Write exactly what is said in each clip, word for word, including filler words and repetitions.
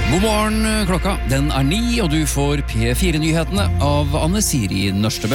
God morgen, klokka. Den er ni, og du får P fire-nyhetene av Anne Siri Nørstebø.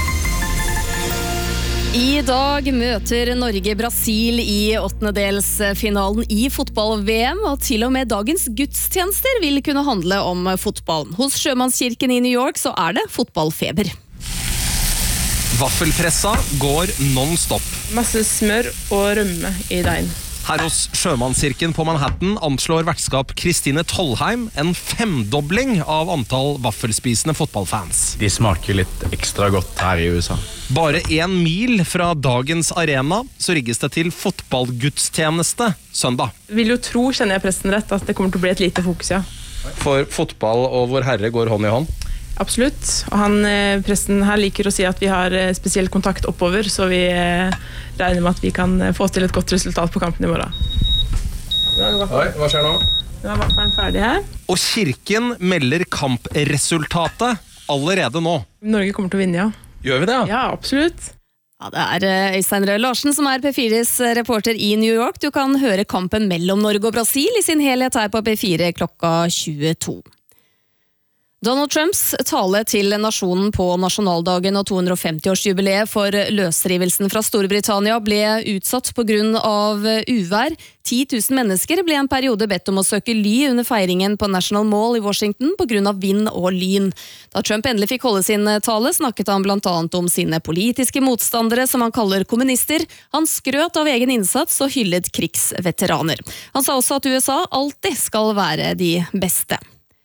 I dag møter Norge Brasil i åttendedelsfinalen i fotball-V M, og til og med dagens gudstjenester vil kunne handle om fotballen. Hos Sjømannskirken i New York så er det fotballfeber. Vaffelpressa går non-stop. Masse smør og rømme i deigen. Her hos Sjømannskirken på Manhattan anslår vertskap Kristine Tollheim en femdobling av antall vaffelspisende fotballfans. De smaker litt ekstra godt her i U S A. Bare en mil fra dagens arena så rigges det til fotballgudstjeneste søndag. Vil jo tro, kjenner jeg presten rett, at det kommer til å bli et lite fokus, ja. For fotball og vår Herre går hånd i hånd. Absolutt, og han, presten her liker å si at vi har spesiell kontakt oppover, så vi regner med at vi kan få til et godt resultat på kampen i morgen. Oi, hva skjer nå? Nå er vaffelen ferdig her. Og kirken melder kampresultatet allerede nå. Norge kommer til å vinne, ja. Gjør vi det? Ja, absolutt. Ja, det er Øystein Røe Larsen som er P fires reporter i New York. Du kan høre kampen mellom Norge og Brasil i sin helhet her på P fire klokka tjueto. Donald Trumps tale til nasjonen på nasjonaldagen og to hundre og femti-årsjubileet for løsrivelsen fra Storbritannia ble utsatt på grunn av uvær. ti tusen mennesker ble en periode bedt om å søke ly under feiringen på National Mall i Washington på grunn av vind og lyn. Da Trump endelig fikk holde sin tale, snakket han blant annet om sine politiske motstandere, som han kaller kommunister. Han skrøt av egen innsats og hyllet krigsveteraner. Han sa også at U S A alltid skal være de beste.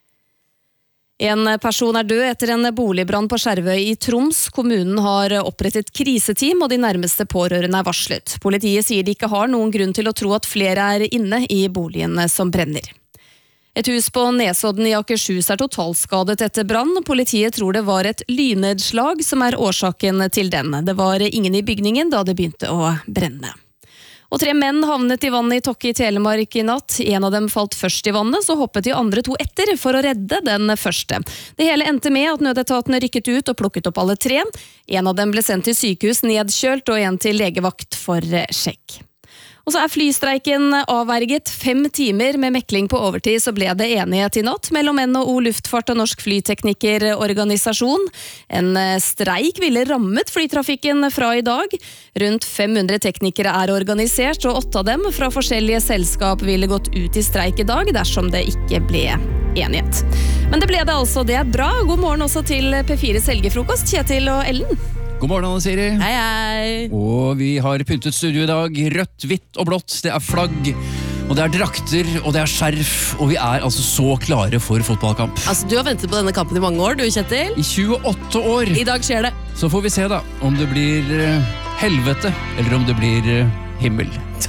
En person er død etter en boligbrann på Skjervøy i Troms. Kommunen har opprettet kriseteam, og de nærmeste pårørende er varslet. Politiet sier de ikke har noen grunn til å tro at flere er inne i boligene som brenner. Et hus på Nesodden i Akershus er totalskadet etter brann. Politiet tror det var et lynnedslag som er årsaken til den. Det var ingen i bygningen da det begynte å brenne. Og tre menn havnet i vannet i Tokke i Telemark i natt. En av dem falt først i vannet, så hoppet de andre to etter for å redde den første. Det hele endte med at nødetatene rykket ut og plukket opp alle tre. En av dem ble sendt til sykehus nedkjølt og en til legevakt for sjekk. Og så er flystreiken avverget. Fem timer med mekling på overtid så ble det enighet i natt mellom N H O Luftfart og Norsk Flyteknikerorganisasjon. En streik ville rammet flytrafikken fra i dag. Rundt fem hundre teknikere er organisert, og åtte av dem fra forskjellige selskap ville gått ut i streik i dag dersom det ikke ble enighet. Men det ble det altså, det er bra. God morgen også til P fires helgefrokost, Kjetil og Ellen. God morgen, Anne Siri. Hei, hei. Og vi har pyntet studio i dag. Rødt, hvitt og blått. Det er flagg, og det er drakter, og det er skjerf. Og vi er altså så klare for fotballkamp. Altså, du har ventet på denne kampen i mange år, du, Kjetil. I tjueåtte år. I dag skjer det. Så får vi se da, om det blir helvete, eller om det blir himmel.